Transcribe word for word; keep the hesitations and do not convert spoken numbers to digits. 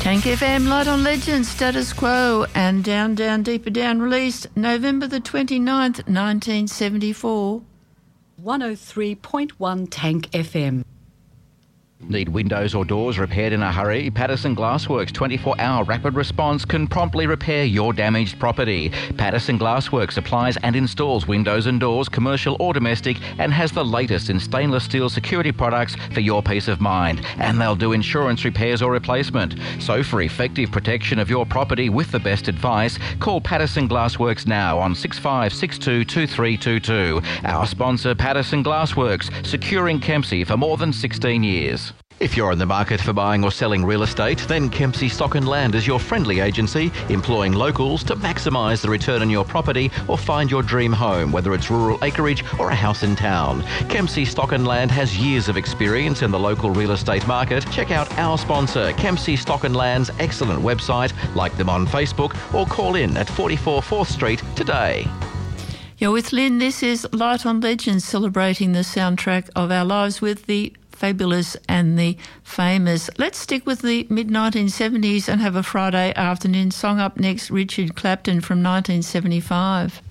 Tank F M, Light on Legends, Status Quo, and Down, Down, Deeper Down, released November the twenty-ninth, nineteen seventy-four. one oh three point one Tank F M. Need windows or doors repaired in a hurry? Patterson Glassworks twenty-four hour rapid response can promptly repair your damaged property. Patterson Glassworks supplies and installs windows and doors, commercial or domestic, and has the latest in stainless steel security products for your peace of mind. And they'll do insurance repairs or replacement. So for effective protection of your property with the best advice, call Patterson Glassworks now on six five six two, two three two two. Our sponsor, Patterson Glassworks, securing Kempsey for more than sixteen years. If you're in the market for buying or selling real estate, then Kempsey Stock and Land is your friendly agency, employing locals to maximise the return on your property or find your dream home, whether it's rural acreage or a house in town. Kempsey Stock and Land has years of experience in the local real estate market. Check out our sponsor, Kempsey Stock and Land's excellent website, like them on Facebook, or call in at forty-four fourth Street today. You're with Lynn. This is Light on Legends, celebrating the soundtrack of our lives with the fabulous and the famous. Let's stick with the mid nineteen seventies and have a Friday afternoon song. Up next, Richard Clapton from nineteen seventy-five.